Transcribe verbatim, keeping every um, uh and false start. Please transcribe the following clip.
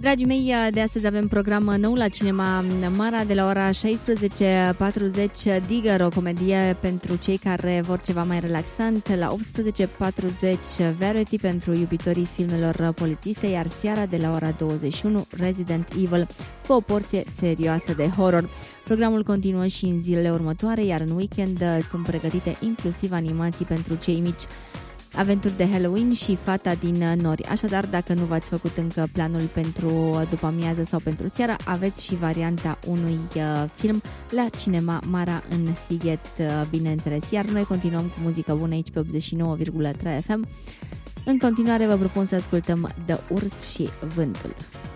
Dragii mei, de astăzi avem program nou la Cinema Mara de la ora șaisprezece patruzeci, Digger, o comedie pentru cei care vor ceva mai relaxant, la optsprezece patruzeci, Verity pentru iubitorii filmelor polițiste, iar seara de la ora douăzeci și unu, Resident Evil, cu o porție serioasă de horror. Programul continuă și în zilele următoare, iar în weekend sunt pregătite inclusiv animații pentru cei mici, aventuri de Halloween și Fata din Nori. Așadar, dacă nu v-ați făcut încă planul pentru după amiază sau pentru seară, aveți și varianta unui uh, film la Cinema Mara în Sighet, uh, bineînțeles. Iar noi continuăm cu muzică bună aici pe optzeci și nouă virgulă trei F M. În continuare vă propun să ascultăm The Urs și Vântul.